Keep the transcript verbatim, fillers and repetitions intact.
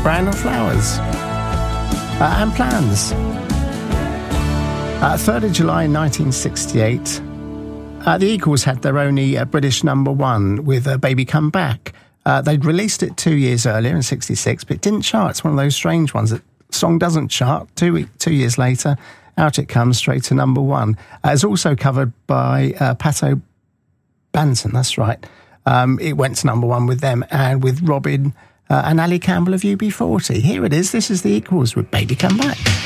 Brandon Flowers. Uh, and Plans. Uh, third of July nineteen sixty-eight, uh, the Eagles had their only uh, British number one with uh, Baby Come Back. Uh, they'd released it two years earlier in sixty-six, but it didn't chart. It's one of those strange ones that song doesn't chart. Two, week, two years later, out it comes straight to number one. Uh, it's also covered by uh, Pato Banton, that's right. Um, it went to number one with them and with Robin uh, and Ali Campbell of U B forty. Here it is. This is the Equals with Baby Come Back.